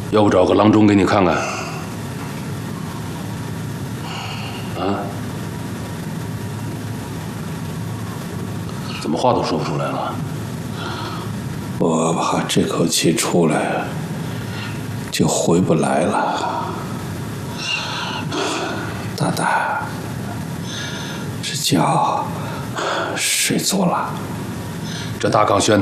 要不找个郎中给你看看？啊？怎么话都说不出来了？ 我怕这口气出来，就回不来了。大胆，这觉睡足了。 这大岗宣